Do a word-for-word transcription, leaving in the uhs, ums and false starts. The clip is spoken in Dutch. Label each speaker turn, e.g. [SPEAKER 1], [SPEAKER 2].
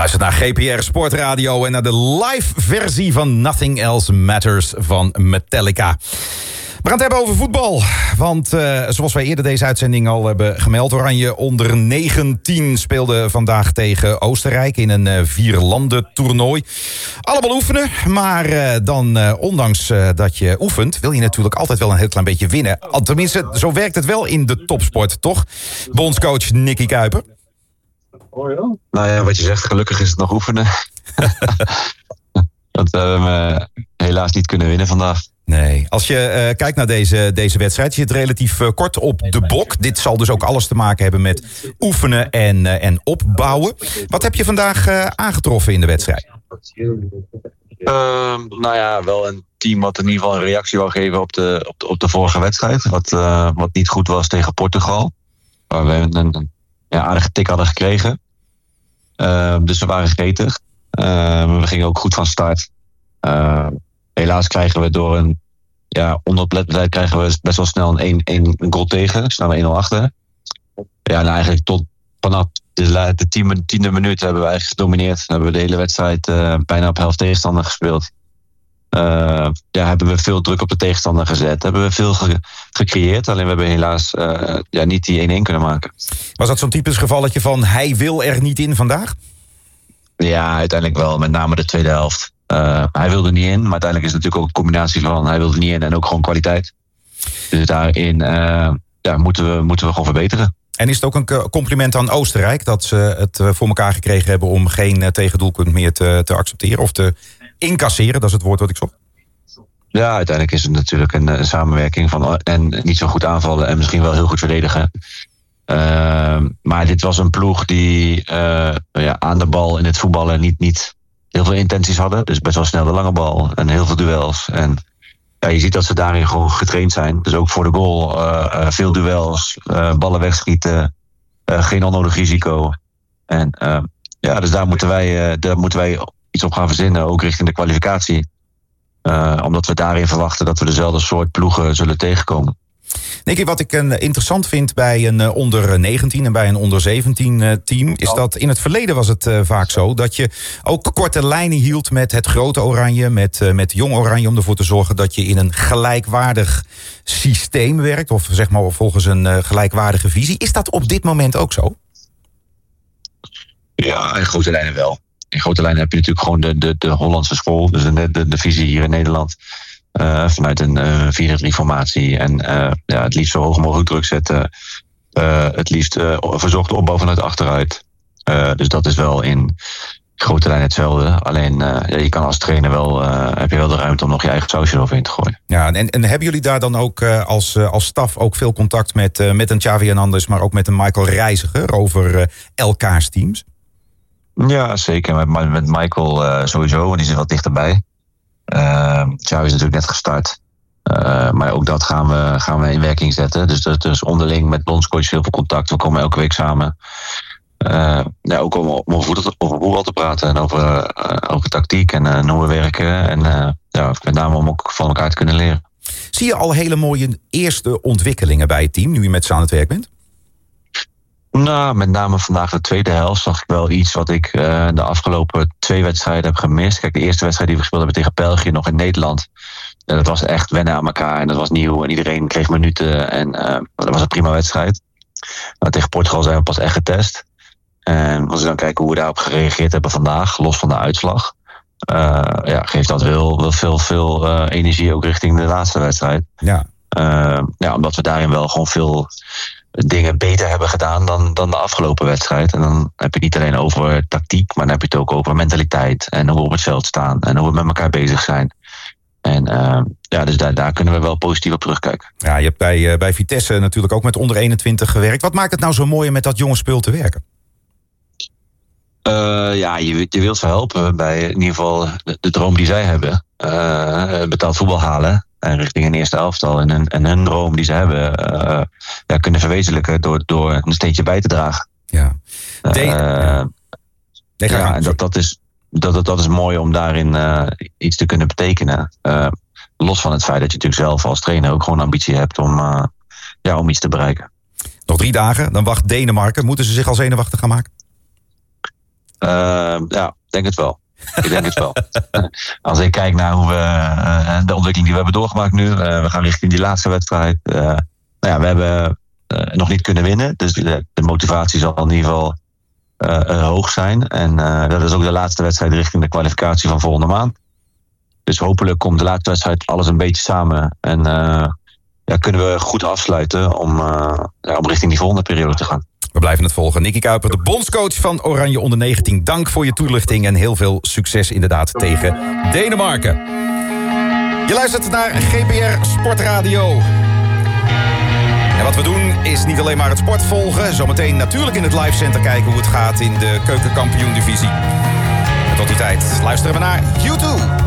[SPEAKER 1] Luister naar G P R Sportradio en naar de live versie van Nothing Else Matters van Metallica. We gaan het hebben over voetbal. Want uh, zoals wij eerder deze uitzending al hebben gemeld, Oranje onder negentien speelde vandaag tegen Oostenrijk in een uh, vierlanden toernooi. Allemaal oefenen, maar uh, dan uh, ondanks uh, dat je oefent, wil je natuurlijk altijd wel een heel klein beetje winnen. Tenminste, zo werkt het wel in de topsport, toch? Bondscoach Nicky Kuiper.
[SPEAKER 2] Oh ja. Nou ja, wat je zegt, gelukkig is het nog oefenen. Dat we uh, helaas niet kunnen winnen vandaag.
[SPEAKER 1] Nee, als je uh, kijkt naar deze, deze wedstrijd, je zit relatief uh, kort op de bok. Dit zal dus ook alles te maken hebben met oefenen en, uh, en opbouwen. Wat heb je vandaag uh, aangetroffen in de wedstrijd?
[SPEAKER 2] Uh, nou ja, wel een team wat in ieder geval een reactie wou geven op de, op de, op de vorige wedstrijd. Wat, uh, wat niet goed was tegen Portugal. Waar we een, een ja, aardige tik hadden gekregen. Uh, dus we waren gretig. Uh, we gingen ook goed van start. Uh, helaas krijgen we door een ja, onoplettendheid krijgen we best wel snel een, een, een goal tegen. Staan we één nul achter. Ja, en eigenlijk tot vanaf de, de tiende, tiende minuut hebben we eigenlijk gedomineerd. Hebben we de hele wedstrijd uh, bijna op helft tegenstander gespeeld. Uh, ja, hebben we veel druk op de tegenstander gezet. Hebben we veel ge- gecreëerd. Alleen we hebben helaas uh, ja, niet die één-één kunnen maken.
[SPEAKER 1] Was dat zo'n typisch gevalletje van hij wil er niet in vandaag?
[SPEAKER 2] Ja, uiteindelijk wel. Met name de tweede helft. Uh, hij wilde niet in, maar uiteindelijk is het natuurlijk ook een combinatie van hij wilde niet in en ook gewoon kwaliteit. Dus daarin uh, ja, moeten, we, moeten we gewoon verbeteren.
[SPEAKER 1] En is het ook een compliment aan Oostenrijk dat ze het voor elkaar gekregen hebben om geen tegendoelpunt meer te, te accepteren of te incasseren? Dat is het woord wat ik zocht.
[SPEAKER 2] Ja, uiteindelijk is het natuurlijk een, een samenwerking van en niet zo goed aanvallen en misschien wel heel goed verdedigen. Uh, maar dit was een ploeg die uh, ja, aan de bal in het voetballen niet, niet heel veel intenties hadden. Dus best wel snel de lange bal en heel veel duels. En ja, je ziet dat ze daarin gewoon getraind zijn. Dus ook voor de goal uh, uh, veel duels, uh, ballen wegschieten, uh, geen onnodig risico. En uh, ja, dus daar moeten, wij, uh, daar moeten wij iets op gaan verzinnen, ook richting de kwalificatie. Uh, omdat we daarin verwachten dat we dezelfde soort ploegen zullen tegenkomen.
[SPEAKER 1] Nicky, wat ik uh, interessant vind bij een uh, onder negentien en bij een onder zeventien uh, team, is dat in het verleden was het uh, vaak zo dat je ook korte lijnen hield met het grote Oranje, met, uh, met jong Oranje, om ervoor te zorgen dat je in een gelijkwaardig systeem werkt, of zeg maar volgens een uh, gelijkwaardige visie. Is dat op dit moment ook zo?
[SPEAKER 2] Ja, in grote lijnen wel. In grote lijnen heb je natuurlijk gewoon de, de, de Hollandse school, dus de, de, de visie hier in Nederland. Uh, vanuit een uh, vier drie formatie en uh, ja, het liefst zo hoog mogelijk druk zetten. Uh, het liefst uh, verzorgde opbouw vanuit achteruit. Uh, dus dat is wel in grote lijnen hetzelfde. Alleen uh, ja, je kan als trainer wel, uh, heb je wel de ruimte om nog je eigen sausje eroverheen te gooien.
[SPEAKER 1] Ja, en, en hebben jullie daar dan ook uh, als, uh, als staf ook veel contact met, uh, met een Xavi Hernandez, maar ook met een Michael Reiziger over uh, elkaars teams?
[SPEAKER 2] Ja, zeker. Met, met Michael uh, sowieso, want die zit wat dichterbij. Uh, Xavi is natuurlijk net gestart. Uh, maar ook dat gaan we, gaan we in werking zetten. Dus, dus onderling met bondscoach heel veel contact. We komen elke week samen. Uh, ja, ook om, om over voetbal te praten. En over, uh, over tactiek en uh, hoe we werken. En uh, ja, met name om ook van elkaar te kunnen leren.
[SPEAKER 1] Zie je al hele mooie eerste ontwikkelingen bij het team, nu je met ze aan het werk bent?
[SPEAKER 2] Nou, met name vandaag de tweede helft zag ik wel iets wat ik uh, de afgelopen twee wedstrijden heb gemist. Kijk, de eerste wedstrijd die we gespeeld hebben tegen België nog in Nederland. Uh, dat was echt wennen aan elkaar en dat was nieuw en iedereen kreeg minuten. En uh, dat was een prima wedstrijd. Uh, tegen Portugal zijn we pas echt getest. En als we dan kijken hoe we daarop gereageerd hebben vandaag, los van de uitslag. Uh, ja, geeft dat wel, wel veel, veel uh, energie ook richting de laatste wedstrijd.
[SPEAKER 1] Ja.
[SPEAKER 2] Uh, ja, omdat we daarin wel gewoon veel dingen beter hebben gedaan dan, dan de afgelopen wedstrijd. En dan heb je het niet alleen over tactiek, maar dan heb je het ook over mentaliteit. En hoe we op het veld staan en hoe we met elkaar bezig zijn. En uh, ja, dus daar, daar kunnen we wel positief op terugkijken.
[SPEAKER 1] Ja, je hebt bij, uh, bij Vitesse natuurlijk ook met onder eenentwintig gewerkt. Wat maakt het nou zo mooi om met dat jonge spul te werken?
[SPEAKER 2] Uh, ja, je, je wilt ze helpen bij in ieder geval de, de droom die zij hebben. Uh, betaald voetbal halen. En richting een eerste elftal. En hun, en hun droom die ze hebben uh, ja, kunnen verwezenlijken door, door een steentje bij te dragen.
[SPEAKER 1] Ja. De, uh, ja.
[SPEAKER 2] Nee, ja, en dat, dat, is, dat, dat, dat is mooi om daarin uh, iets te kunnen betekenen. Uh, los van het feit dat je natuurlijk zelf als trainer ook gewoon ambitie hebt om, uh, ja, om iets te bereiken.
[SPEAKER 1] Nog drie dagen, dan wacht Denemarken. Moeten ze zich al zenuwachtig gaan maken?
[SPEAKER 2] Uh, ja, ik denk het wel. Ik denk het wel. Als ik kijk naar hoe we, uh, de ontwikkeling die we hebben doorgemaakt nu. Uh, we gaan richting die laatste wedstrijd. Uh, nou ja, we hebben uh, nog niet kunnen winnen. Dus de, de motivatie zal in ieder geval uh, uh, hoog zijn. En uh, dat is ook de laatste wedstrijd richting de kwalificatie van volgende maand. Dus hopelijk komt de laatste wedstrijd alles een beetje samen. En uh, ja, kunnen we goed afsluiten om, uh, ja, om richting die volgende periode te gaan.
[SPEAKER 1] We blijven het volgen. Nicky Kuiper, de bondscoach van Oranje onder negentien. Dank voor je toelichting en heel veel succes inderdaad tegen Denemarken. Je luistert naar G B R Sportradio. En wat we doen is niet alleen maar het sport volgen. Zometeen natuurlijk in het live center kijken hoe het gaat in de keukenkampioen divisie. En tot die tijd luisteren we naar YouTube.